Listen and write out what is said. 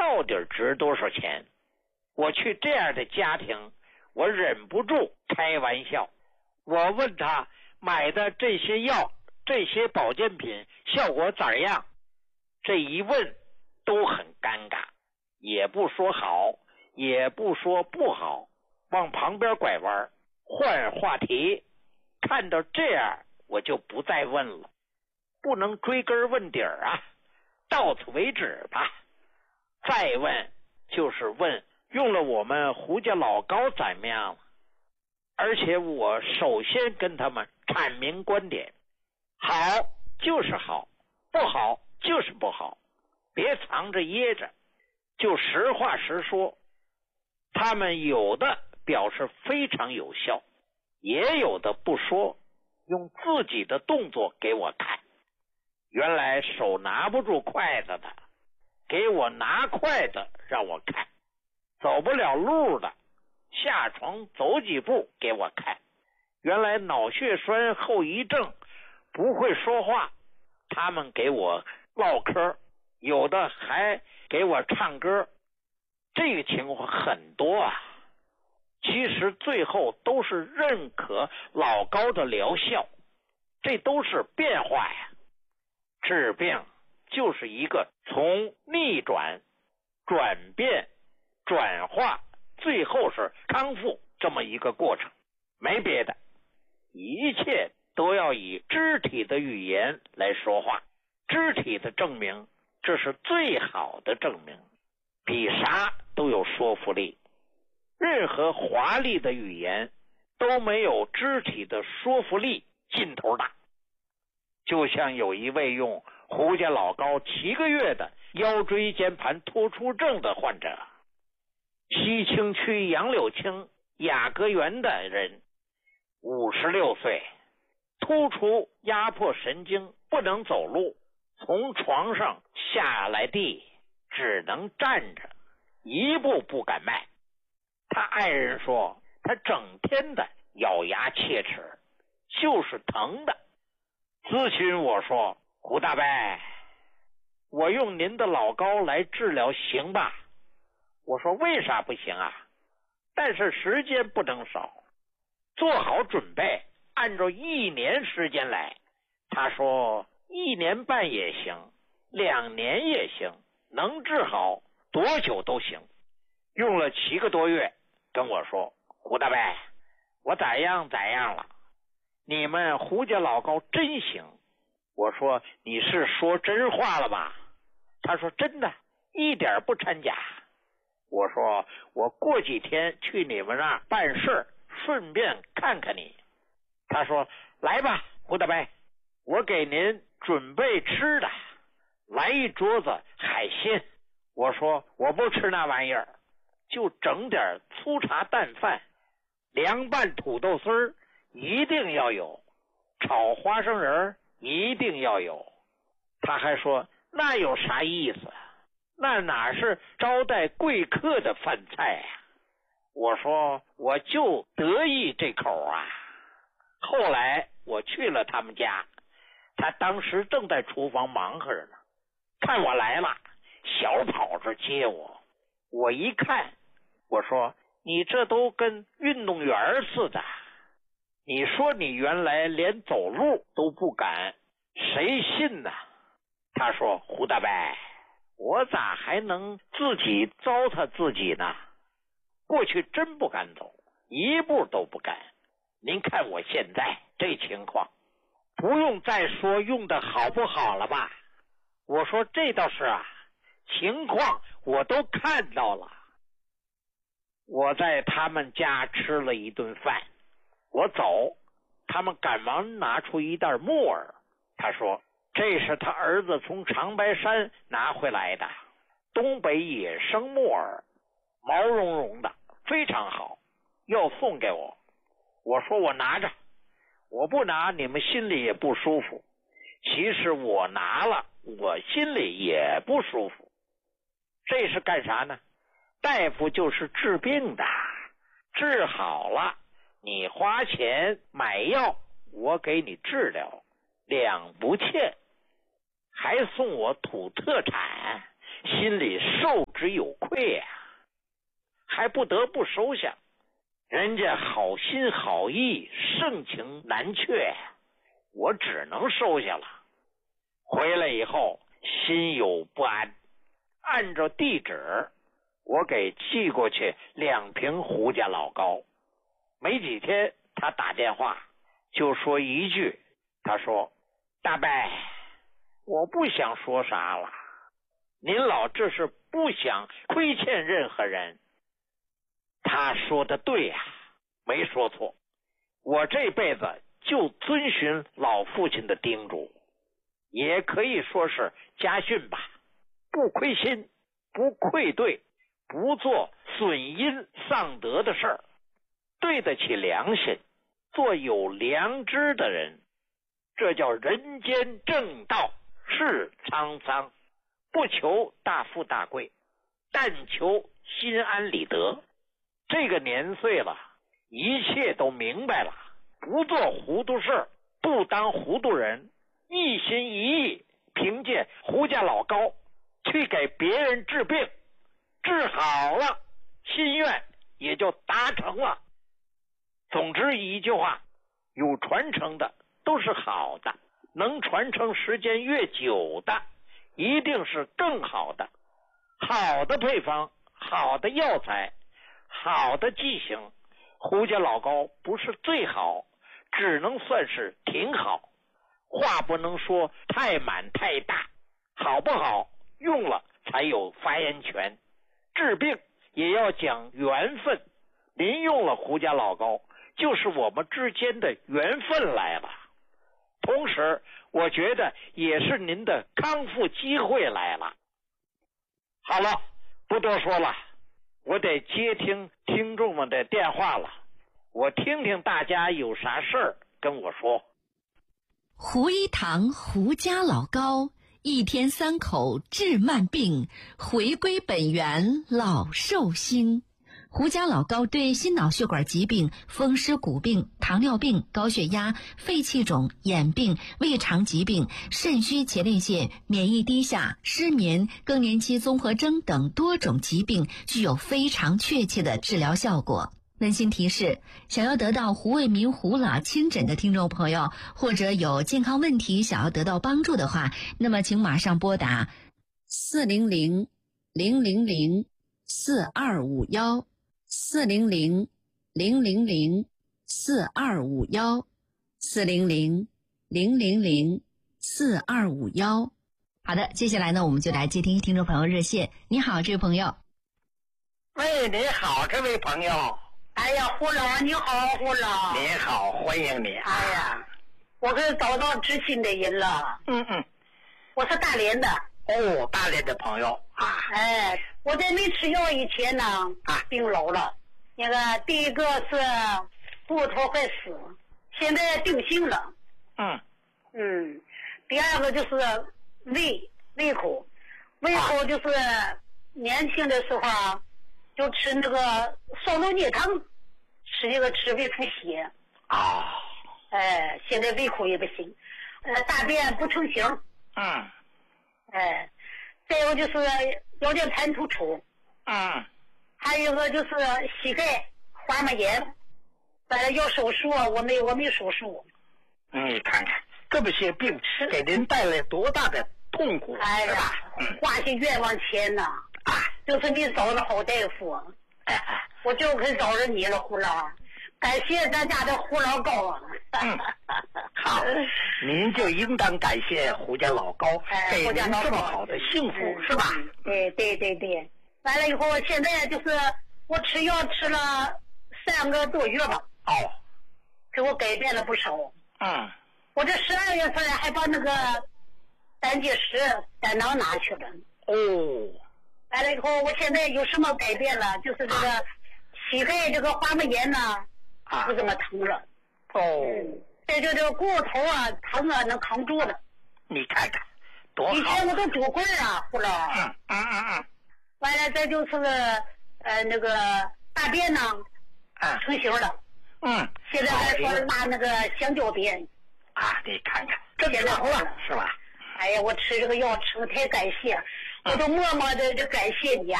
到底值多少钱。我去这样的家庭，我忍不住开玩笑，我问他买的这些药，这些保健品效果怎样？这一问都很尴尬，也不说好，也不说不好，往旁边拐弯，换话题。看到这样，我就不再问了，不能追根问底啊，到此为止吧。再问就是问用了我们胡家老高怎么样了，而且我首先跟他们阐明观点，好就是好，不好就是不好，别藏着掖着，就实话实说。他们有的表示非常有效，也有的不说，用自己的动作给我看。原来手拿不住筷子的，给我拿筷子让我看；走不了路的，下床走几步给我看。原来脑血栓后遗症不会说话，他们给我唠嗑，有的还给我唱歌。这个情况很多啊。其实最后都是认可老高的疗效，这都是变化呀。治病就是一个从逆转、转变、转化，最后是康复这么一个过程，没别的，一切都要以肢体的语言来说话，肢体的证明，这是最好的证明，比啥都有说服力。任何华丽的语言都没有肢体的说服力劲头大。就像有一位用胡家老高7个月的腰椎间盘突出症的患者，西青区杨柳青雅阁园的人，56岁，突出压迫神经，不能走路，从床上下来地只能站着，一步不敢迈。他爱人说他整天的咬牙切齿，就是疼的。咨询我说，胡大伯，我用您的老高来治疗行吧？我说为啥不行啊？但是时间不能少，做好准备，按照1年时间来。他说1年半也行，2年也行，能治好多久都行。用了7个多月，跟我说，胡大伯，我咋样了，你们胡家老高真行。我说你是说真话了吧？他说真的，一点不掺假。我说我过几天去你们那儿办事，顺便看看你。他说来吧，胡大伯，我给您准备吃的，来一桌子海鲜。我说我不吃那玩意儿，就整点粗茶淡饭，凉拌土豆丝儿一定要有，炒花生仁一定要有。他还说那有啥意思，那哪是招待贵客的饭菜啊。我说我就得意这口啊。后来我去了他们家，他当时正在厨房忙活着呢，看我来了，小跑着接我。我一看，我说你这都跟运动员似的，你说你原来连走路都不敢，谁信呢？他说胡大伯，我咋还能自己糟蹋自己呢？过去真不敢走，一步都不敢。您看我现在这情况，不用再说用的好不好了吧？我说这倒是啊，情况我都看到了。我在他们家吃了一顿饭，我走，他们赶忙拿出一袋木耳。他说这是他儿子从长白山拿回来的东北野生木耳，毛茸茸的，非常好，要送给我。我说我拿着，我不拿你们心里也不舒服。其实我拿了，我心里也不舒服。这是干啥呢？大夫就是治病的，治好了你花钱买药，我给你治疗，两不欠，还送我土特产， 心里受之有愧呀，还不得不收下。人家好心好意，盛情难却，我只能收下了。回来以后心有不安，按照地址我给寄过去2瓶胡家老高。没几天他打电话就说一句，他说：大伯，我不想说啥了，您老这是不想亏欠任何人。他说的对呀，没说错。我这辈子就遵循老父亲的叮嘱，也可以说是家训吧，不亏心，不愧对，不做损阴丧德的事儿，对得起良心，做有良知的人，这叫人间正道，是沧桑，不求大富大贵，但求心安理得。这个年岁了，一切都明白了，不做糊涂事，不当糊涂人，一心一意凭借胡家老高去给别人治病，治好了，心愿也就达成了。总之一句话，有传承的都是好的，能传承时间越久的一定是更好的。好的配方，好的药材，好的剂型，胡家老高不是最好，只能算是挺好。话不能说太满太大，好不好用了才有发言权。治病也要讲缘分，您用了胡家老高，就是我们之间的缘分来了。同时我觉得也是您的康复机会来了。好了，不多说了，我得接听听众们的电话了，我听听大家有啥事儿跟我说。 胡一堂胡家老高，一天3口治慢病，回归本源老寿星。胡家老高对心脑血管疾病、风湿骨病、糖尿病、高血压、肺气肿、眼病、胃肠疾病、肾虚前列腺、免疫低下、失眠、更年期综合征等多种疾病具有非常确切的治疗效果。温馨提示，想要得到胡卫民胡老亲诊的听众朋友，或者有健康问题想要得到帮助的话，那么请马上拨打400-000-4251 400-000-4251 400-000-4251。好的，接下来呢，我们就来接听听众朋友热线。你好，这位朋友。 喂，你好，这位朋友。 哎呀，胡老，你好，胡老。 你好，欢迎你。 哎呀，我可找到知心的人了。我是大连的。 哦，大连的朋友啊。 哎，我在没吃药以前呢，病老了。那个第一个是骨头坏死，现在定性了。第二个就是胃口就是年轻的时候就吃那个烧肉泥汤，吃胃出血。现在胃口也不行，大便不成形。再有就是腰间盘突出。还有一个就是膝盖滑膜炎，本来要手术，我没手术。 你看看这么些病给您带来多大的痛苦， 哎呀，花些冤枉钱呐！就是你找了好大夫，我就可找着你了，胡老。感谢咱家的胡老高啊！ 好，您就应当感谢胡家老高，给您这么好的幸福，是吧？ 对。完了以后，现在就是我吃药吃了3个多月吧。给我改变了不少。我这12月份还把那个胆结石胆囊拿去了。完了以后，我现在有什么改变了？就是这个膝盖这个滑膜炎呢，不怎么疼了。这个骨头疼能扛住了。 你看看多好。 以前我都拄棍胡老。完了，再就是那个大便呢，成型了。现在还说拉那个香蕉便。 你看看，这现在好了是吧？ 哎呀，我吃这个药吃的太感谢。 我都默默的感谢你啊。